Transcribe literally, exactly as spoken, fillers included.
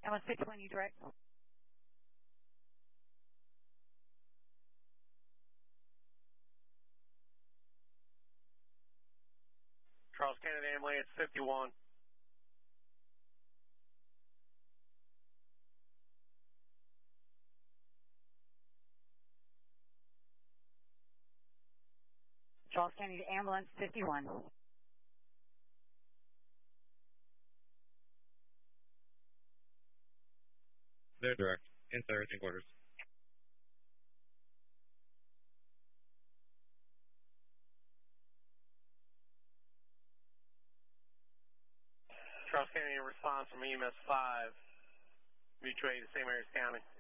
Ambulance fifty-one, you direct. Charles County Ambulance fifty-one. Charles County Ambulance fifty-one. They're direct. Inside everything quarters. Charles County in response from E M S five. Mutual aid to Saint Mary's County.